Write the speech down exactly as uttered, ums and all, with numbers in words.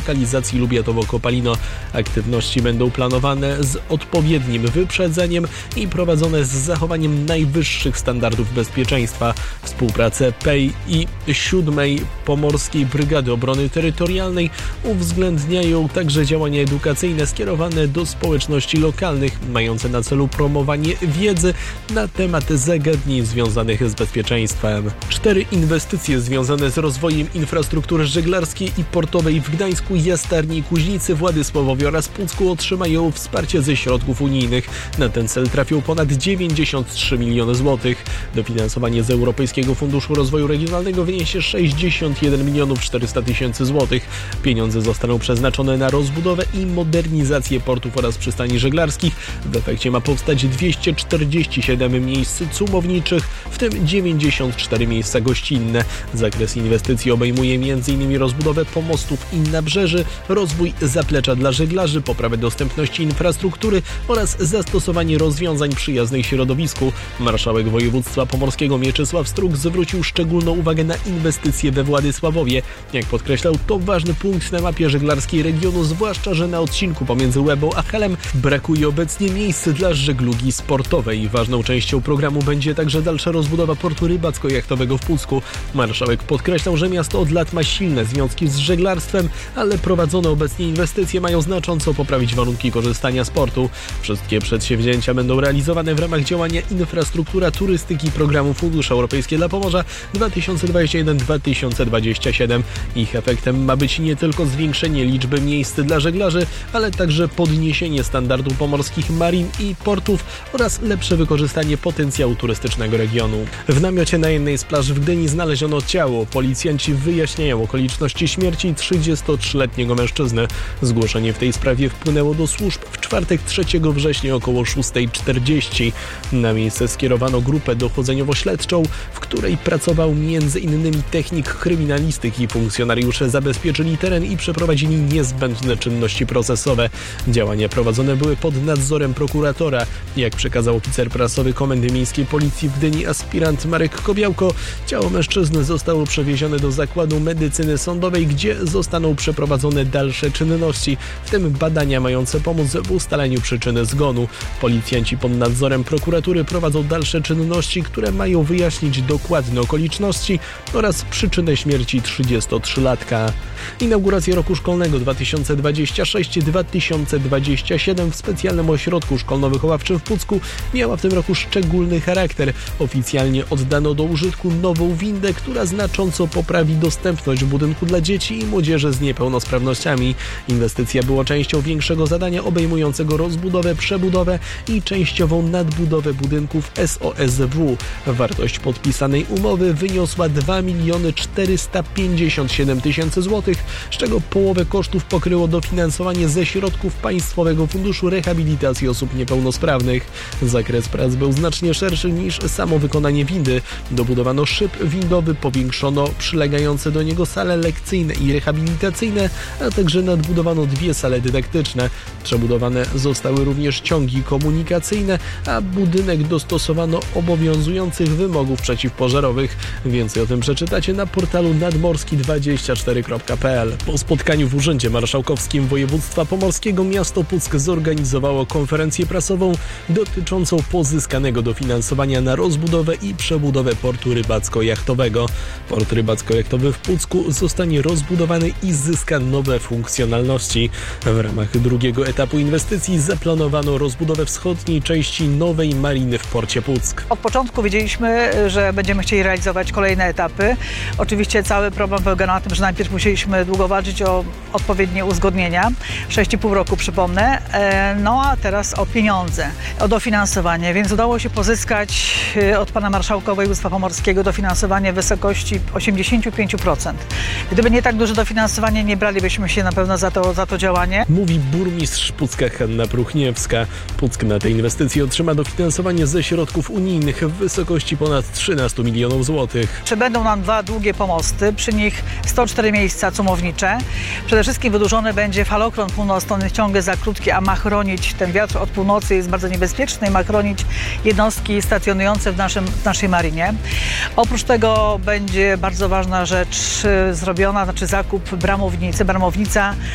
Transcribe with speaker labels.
Speaker 1: lokalizacji Lubiatowo-Kopalino. Aktywności będą planowane z odpowiednim wyprzedzeniem i prowadzone z zachowaniem najwyższych standardów bezpieczeństwa. Współpracę P E I i siódmej Pomorskiej Brygady Obrony Terytorialnej uwzględniają także działania edukacyjne skierowane do społeczności lokalnych, mające na celu promowanie wiedzy na temat zagadnień związanych z bezpieczeństwem. Cztery inwestycje związane z rozwojem infrastruktury żeglarskiej i portowej w Gdańsku, Jastarni, Kuźnicy, Władysławowie oraz Pucku otrzymają wsparcie ze środków unijnych. Na ten cel trafią ponad dziewięćdziesiąt trzy miliony złotych. Dofinansowanie z Europejskiego Funduszu Rozwoju Regionalnego wyniesie sześćdziesiąt jeden milionów czterysta tysięcy złotych. Pieniądze zostaną przeznaczone na rozbudowę i modernizację portów oraz przystani żeglarskich. W efekcie ma powstać dwieście czterdzieści siedem miejsc cumowniczych, w tym dziewięćdziesiąt cztery miejsca gościnne. Zakres inwestycji obejmuje m in rozbudowę pomostów i nabrzeży, rozwój zaplecza dla żeglarzy, poprawę dostępności infrastruktury oraz zastosowanie rozwiązań przyjaznych środowisku. Marszałek województwa pomorskiego Mieczysław Struk zwrócił szczególną uwagę na inwestycje we Władysławowie. Jak podkreślał, to ważny punkt na mapie żeglarskiej regionu, zwłaszcza że na odcinku pomiędzy Łebą a Helem brakuje obecnie miejsc dla żeglugi sportowej. Ważną częścią programu będzie także dalsza rozbudowa portu rybacko-jachtowego w Pucku. Marszałek podkreślał, że miasto od lat ma silne związki z żeglarstwem, ale prowadzone obecnie inwestycje mają znacząco poprawić warunki korzystania z portu. Wszystkie przedsięwzięcia będą realizowane w ramach działania Infrastruktura Turystyki programu Fundusze Europejskie dla Pomorza dwa tysiące dwudziesty pierwszy do dwa tysiące dwudziestego siódmego. Ich efektem ma być nie tylko zwiększenie liczby miejsc dla żeglarzy, ale także podniesienie standardu pomorskich marin i portów oraz lepsze wykorzystanie potencjału turystycznego regionu. W namiocie na jednej z plaż w Gdyni znaleziono ciało. Policjanci wyjaśniają okoliczności śmierci trzydziestotrzyletniego mężczyzny. Zgłoszenie w tej sprawie wpłynęło do służb w czwartek trzeciego września około szósta czterdzieści. Na miejsce skierowano grupę dochodzeniowo-śledczą, w której pracował między innymi technik kryminalistyki i funkcjonariusze zabezpieczyli teren i przeprowadzili niezbędne czynności procesowe. Działania prowadzone były pod nadzorem prokuratora. Jak przekazał oficer prasowy Komendy Miejskiej Policji w Gdyni aspirant Marek Kobiałko, ciało mężczyzny zostało przewiezione do Zakładu Medycyny Sądowej, gdzie zostaną przeprowadzone dalsze czynności, w tym badania mające pomóc w ustaleniu przyczyny zgonu. Policjanci pod nadzorem prokuratury prowadzą dalsze czynności, które mają wyjaśnić dokładne okoliczności oraz przyczynę śmierci trzydziestotrzylatka. Inaugurację roku szkolnego dwa tysiące dwudziestego szóstego do dwa tysiące dwudziestego siódmego w specjalnym ośrodku szkolno-wychowawczym w Pucku miała w tym roku szczególny charakter. Oficjalnie oddano do użytku nową windę, która znacząco poprawi dostępność budynku dla dzieci i młodzieży z niepełnosprawnościami. Inwestycja była częścią większego zadania obejmującego rozbudowę, przebudowę i częściową nadbudowę budynków S O S W. Wartość podpisanej umowy wyniosła dwa miliony czterysta pięćdziesiąt siedem tysięcy złotych, z czego połowę kosztów pokryło dofinansowanie ze środków Państwowego Funduszu Rehabilitacji Osób Niepełnosprawnych. Zakres prac był znacznie szerszy niż samo wykonanie windy. Dobudowano szyb windowy, powiększono przylegające do niego sale lekcyjne i rehabilitacyjne, a także nadbudowano dwie sale dydaktyczne. Przebudowane zostały również ciągi komunikacyjne, a budynek dostosowano obowiązujących wymogów przeciwpożarowych. Więcej o tym przeczytacie na portalu nadmorski dwadzieścia cztery kropka p l. Po spotkaniu w Urzędzie Marszałkowskim Województwa Pomorskiego miasto Puck zorganizowało konferencję prasową dotyczącą pozyskanego dofinansowania na rozbudowę i przebudowę portu rybacko-jachtowego. Port rybacko-jachtowy w Pucku zostanie rozbudowany i zyska nowe funkcjonalności. W ramach drugiego etapu inwestycji zaplanowano rozbudowę wschodniej części nowej mariny w porcie Puck.
Speaker 2: Od początku wiedzieliśmy, że będziemy chcieli realizować kolejne etapy. Oczywiście cały problem polega na tym, że najpierw musieliśmy długo walczyć o odpowiednie uzgodnienia. sześć i pół roku, przypomnę. No a teraz o pieniądze, o dofinansowanie, więc udało się pozyskać od pana marszałka województwa pomorskiego dofinansowanie w wysokości osiemdziesiąt pięć procent. Gdyby nie tak duże dofinansowanie, nie bralibyśmy się na pewno za to, za to działanie.
Speaker 1: Mówi burmistrz Pucka Hanna Pruchniewska. Puck na tej inwestycji otrzyma dofinansowanie ze środków unijnych w wysokości ponad trzynastu milionów złotych.
Speaker 2: Przybędą nam dwa długie pomosty, przy nich sto cztery miejsca cumownicze. Przede wszystkim wydłużony będzie falokron północny, ciągle za krótki, a ma chronić, ten wiatr od północy jest bardzo niebezpieczny i ma chronić jednostki stacjonujące w, naszym, w naszej marinie. Oprócz tego będzie bardzo ważna rzecz zrobiona, znaczy zakup bramownicy. Bramownica